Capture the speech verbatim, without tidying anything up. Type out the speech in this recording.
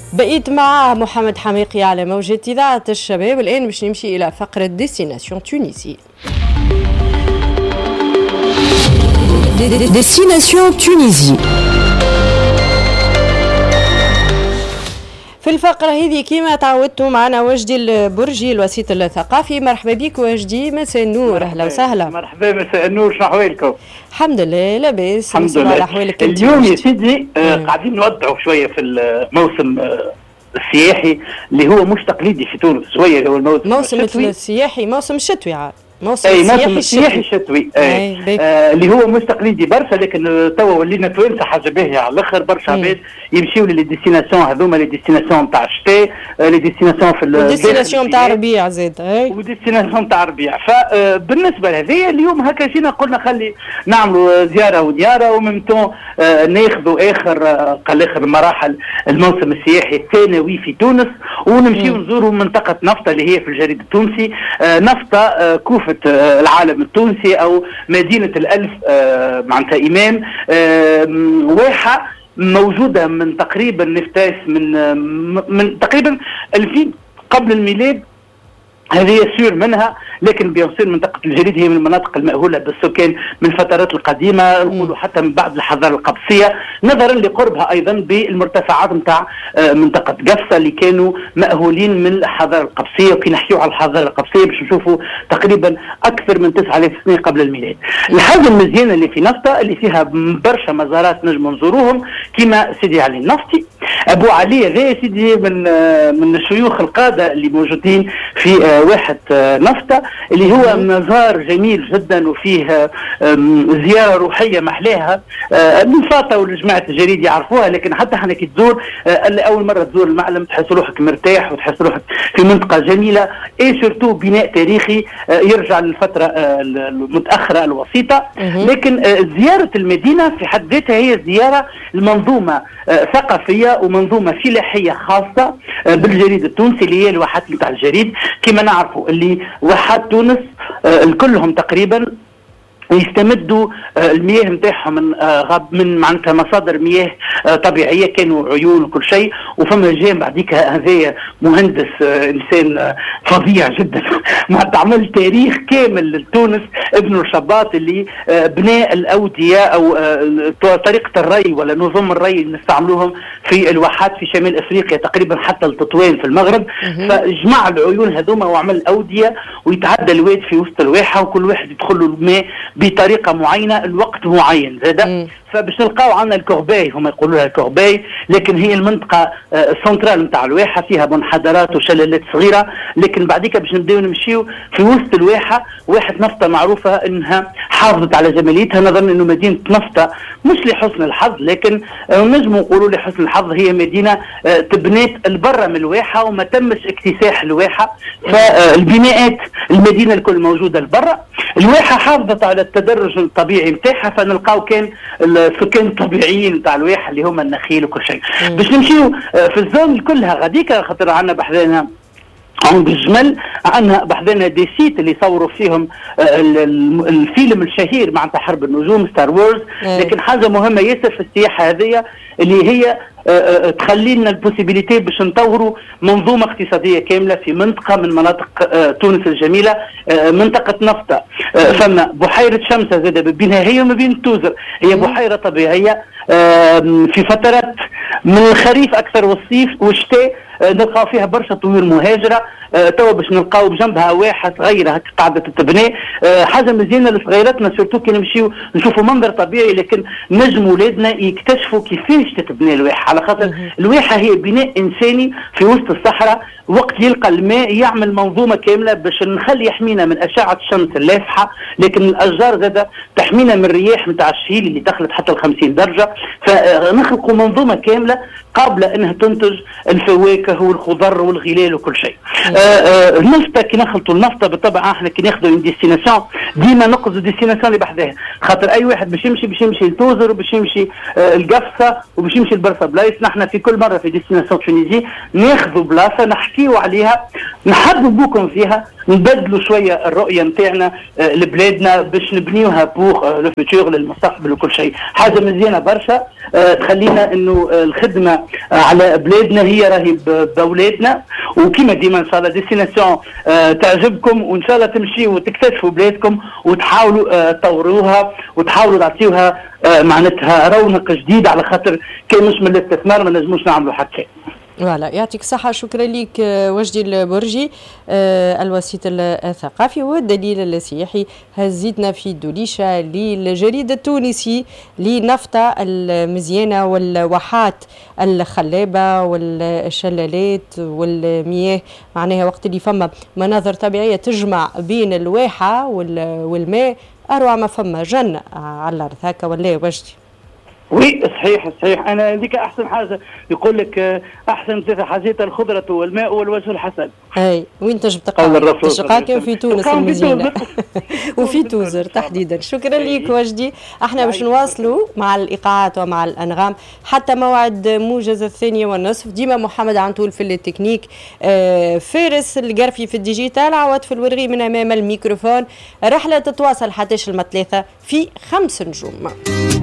بقيت مع محمد حميقي على موجة إذاعة الشباب. الآن باش نمشي إلى فقرة ديستيناسيون تونيسي. ديستيناسيون تونيسي. في الفقرة هذه كما تعودتوا معنا وجدي البرجي الوسيط الثقافي. مرحبا بك وجدي، مساء النور، أهلا وسهلا. مرحبا، مساء النور، شنو أحوالكم؟ الحمد لله لاباس. الحمد لله. أحوالك اليوم يا سيدي آه قاعدين نوضعوا شوية في الموسم آه السياحي اللي هو مش تقليدي في تونس شوية، هو الموسم موسم السياحي، موسم شتوي عاد، موسم اي السياحي موسم السياحي الشتوي اي آه اللي هو مش تقليدي برشا، لكن توا ولينا توانسه حاجه باهيه على الاخر. برشا عباد يمشيو لي ديستيناسيون هذوما، لي ديستيناسيون نتاع الشتاء، لي ديستيناسيون في الديستيناسيون نتاع الربيع زاد اي وديستيناسيون نتاع الربيع. فبالنسبه لهذه اليوم هكا جينا قلنا خلي نعملوا زياره ودياره وممتون آه ناخذوا اخر آه قال اخر مراحل الموسم السياحي الثانوي في تونس، ونمشيو نزوروا منطقه نفطه اللي هي في الجريد التونسي. آه نفطه آه كوفه العالم التونسي او مدينه الالف آه معناتها امام آه واحه موجوده من تقريبا نفتاس من آه من تقريبا ألفين قبل الميلاد. هذه سور منها، لكن بيصير منطقة الجريد هي من المناطق المأهولة بالسكان من الفترات القديمة، نقولوا حتى من بعد الحضارة القبسية، نظرا لقربها أيضا بالمرتفعات نتاع منطقة قفصة اللي كانوا مأهولين من الحضارة القبسية. وكي نحكيو على الحضارة القبسية باش نشوفوا تقريبا أكثر من تسعة آلاف سنة قبل الميلاد. الحاجة المزيانة اللي في نفطة اللي فيها برشا مزارات نجم نزوروهم كما سيدي علي النفطي. أبو علي هذا سيدي من من الشيوخ القادة اللي موجودين في واحد نفطة، اللي هو مزار جميل جدا وفيه زيارة روحية محلاها. النفاطة والجماعة الجريد يعرفوها، لكن حتى احنا كي تزور أول مرة تزور المعلم تحس روحك مرتاح وتحس روحك في منطقة جميلة، اي سورتو بناء تاريخي يرجع للفترة المتأخرة الوسيطة. لكن زيارة المدينة في حد ذاتها هي زيارة المنظومة ثقافية ومنظومة فلاحية خاصة بالجريد التونسي اللي هي الواحات نتاع الجريد. كما نعرفوا اللي واحات تونس كلهم تقريبا يستمدوا المياه نتاعهم من من معناتها مصادر مياه طبيعيه، كانوا عيون وكل شيء. وفما جاء بعديك هذايا مهندس انسان فظيع جدا معناتها عمل تاريخ كامل لتونس، ابن الشباط اللي بناء الاوديه او طريقه الري ولا نظم الري اللي نستعملوهم في الواحات في شمال افريقيا تقريبا حتى التطوان في المغرب. فجمع العيون هذوما وعمل اوديه ويتعدى الواد في وسط الواحه، وكل واحد يدخل له الماء بطريقه معينه الوقت معين زاد. فباش نلقاو عندنا الكورباي، هم يقولوا لها الكورباي، لكن هي المنطقه السنترال نتاع الواحه فيها منحدرات وشلالات صغيره. لكن بعديك باش نبداو نمشيو في وسط الواحه واحد نفطه معروفه انها حافظت على جماليتها، نظرا انه مدينه نفطه مش لحسن الحظ، لكن نجموا نقولوا لحسن الحظ هي مدينه تبنات البرة من الواحه وما تمش اكتساح الواحه. فالبناءات المدينه الكل موجوده البرة، الواحه حافظت على التدرج الطبيعي نتاعها، فنلقاو كان السكان الطبيعيين نتاع الواحه اللي هما النخيل وكل شيء. باش نمشيو في الزون كلها غاديك، خاطر عندنا بحذانا عند الجمل، عندنا بحذانا دي سيت اللي صوروا فيهم الفيلم الشهير معناتها حرب النجوم ستار وورز. لكن حاجه مهمه ياسر في السياحه هذه اللي هي تخلي لنا البوسيبيليتي باش نطوروا منظومه اقتصاديه كامله في منطقه من مناطق تونس الجميله، منطقه نفطه. فما بحيره شمسه زاده بينها هي وما بين التوزر، هي بحيره طبيعيه في فترات من الخريف اكثر والصيف والشتاء نلقاو فيها برشا طيور مهاجره. أه توا باش نلقاو بجنبها واحه صغيره هكا قاعده تتبنى. أه حاجه مزيانه لصغيراتنا سورتو كي نمشيو نشوفوا منظر طبيعي، لكن نجموا ولادنا يكتشفوا كيفاش تتبنى الواحه، على خاطر الواحه هي بناء انساني في وسط الصحراء. وقت يلقى الماء يعمل منظومه كامله باش نخلي يحمينا من اشعه الشمس اللافحه، لكن الاشجار زاده تحمينا من الرياح نتاع الشهيل اللي دخلت حتى ل خمسين درجه. فنخلقوا منظومه كامله قابله انها تنتج الفواكه والخضر والغلال وكل شيء. النفطه كي نخلطوا النفطه بالطبع احنا كي ناخذوا اون ديستيناسيون ديما نقصدوا ديستيناسيون اللي بحذاها، خاطر اي واحد باش يمشي باش يمشي لتوزر وباش يمشي القفصه وباش يمشي لبرشا بلايص. نحن في كل مره في ديستيناسيون تونيزي ناخذوا بلاصه نحكيوا عليها نحببوكم فيها، نبدلوا شويه الرؤيه نتاعنا لبلادنا باش نبنيوها بوغ لو فيتور للمستقبل وكل شيء. حاجه مزيانه برشا تخلينا انه الخدمه على بلادنا، هي راهي باولادنا، وكما ديما ان شاء الله ديستيناسيون تعجبكم، وان شاء الله تمشيوا وتكتشفوا بلادكم وتحاولوا تطوروها وتحاولوا تعطيوها معناتها رونق جديد، على خاطر كان مش من الاستثمار ما نجموش نعملوا حتى. فوالا يعطيك الصحة. شكرا لك وجدي البرجي الوسيط الثقافي والدليل السياحي. هزيتنا في دوليشة للجريد التونسي لنفطة المزيانة والواحات الخلابة والشلالات والمياه، معناها وقت اللي فما مناظر طبيعية تجمع بين الواحة والماء أروع ما فما جنة على الأرض. هكا ولا وجدي؟ وي صحيح صحيح، انا هذيك احسن حاجه، يقول لك احسن ثلاث حاجات الخضره والماء والوجه الحسن. اي وين تجب تلقى؟ تلقى كان في تونس المزيانه وفي توزر تحديدا. شكرا لك وجدي. احنا باش نواصلوا مع الايقاعات ومع الانغام حتى موعد موجز الثانيه والنصف. ديما محمد عنتول في التكنيك، آه فارس القرفي في الديجيتال، عوض في الورغي من امام الميكروفون. رحله تتواصل حتى المثلاثه في خمس نجوم.